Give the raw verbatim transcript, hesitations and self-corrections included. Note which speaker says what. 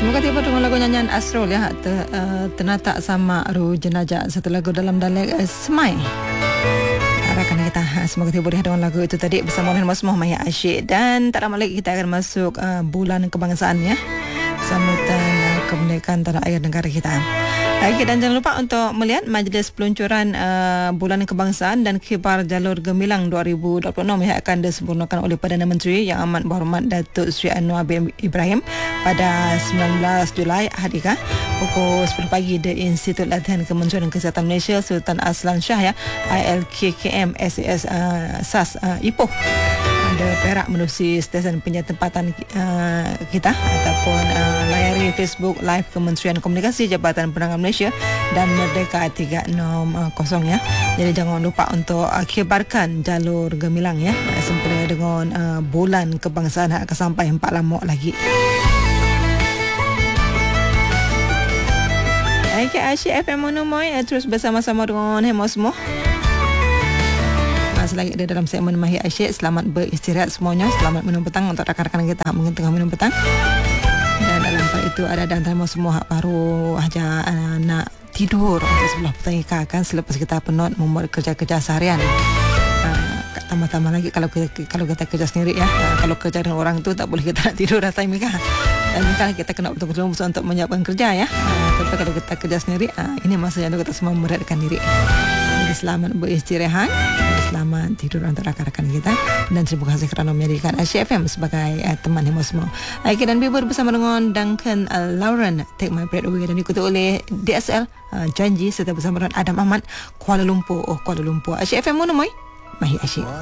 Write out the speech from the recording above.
Speaker 1: Semoga tiba dengan lagu nyanyian Asrul ya, ter, uh, Ternatak Sama Ru Jenajah, satu lagu dalam dialek uh, Semai. Harapan kita semoga tiba dengan lagu itu tadi bersama oleh Mas Muhammad Asyik. Dan tak lama lagi kita akan masuk uh, bulan kebangsaan ya, sambutan uh, kemerdekaan tanah air negara kita. Okay, dan jangan lupa untuk melihat majlis peluncuran uh, bulan kebangsaan dan kibar jalur gemilang dua ribu dua puluh enam yang akan disempurnakan oleh Perdana Menteri Yang Amat Berhormat Datuk Seri Anwar bin Ibrahim pada sembilan belas Julai hari ka pukul sepuluh pagi di Institut Latihan Kementerian Kesihatan Malaysia Sultan Aslan Shah ya, I L K K M S A S uh, S A S uh, Ipoh ada Perak menerusi stesen penyempatan uh, kita ataupun uh, layari Facebook Live Kementerian Komunikasi Jabatan Penerangan Malaysia dan Merdeka tiga enam kosong ya. Jadi jangan lupa untuk uh, kibarkan jalur gemilang ya, sempena dengan uh, bulan kebangsaan akan sampai empat lama lagi. Okay, Asyik F M Monomoy uh, terus bersama-sama dengan Hemo semua. Selagi ada dalam segmen Mahir Asyik, selamat beristirahat semuanya, selamat minum petang untuk rakan-rakan kita mungkin tengah minum petang. Dan dalam hal itu ada dan antara semua baru aja uh, nak tidur untuk sebelah petang kan selepas kita penat membuat kerja-kerja seharian. Uh, tambah-tambah lagi kalau kita, kalau kita kerja sendiri ya, uh, kalau kerja dengan orang tu tak boleh kita nak tidur dah time kan. Dan kan kita kena betul-betul untuk menyiapkan kerja ya. Uh, tapi kalau kita kerja sendiri, uh, ini masa yang kita semua meredakan diri. Jadi selamat beristirahat, selamat tidur untuk rakan-rakan kita, dan terima kasih kerana menjadikan Asyik F M sebagai uh, teman Hemo semua. Okay, dan Bieber bersama dengan Duncan uh, Lauren Take My Breath Away, dan diikuti oleh D S L uh, Janji serta bersama dengan Adam Ahmad Kuala Lumpur. Oh Kuala Lumpur. Asyik F M Monomoy Mahir Asyik.